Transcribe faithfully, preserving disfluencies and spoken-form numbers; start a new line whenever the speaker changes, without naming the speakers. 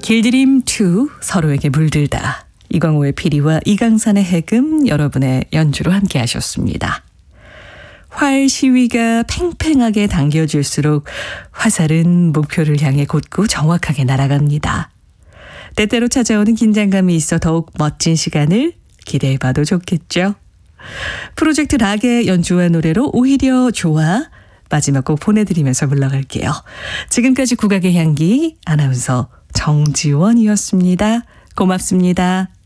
길드림 투 서로에게 물들다. 이광호의 피리와 이강산의 해금 여러분의 연주로 함께 하셨습니다. 활 시위가 팽팽하게 당겨질수록 화살은 목표를 향해 곧고 정확하게 날아갑니다. 때때로 찾아오는 긴장감이 있어 더욱 멋진 시간을 기대해봐도 좋겠죠. 프로젝트 락의 연주와 노래로 오히려 좋아 마지막 곡 보내드리면서 물러갈게요. 지금까지 국악의 향기 아나운서 정지원이었습니다. 고맙습니다.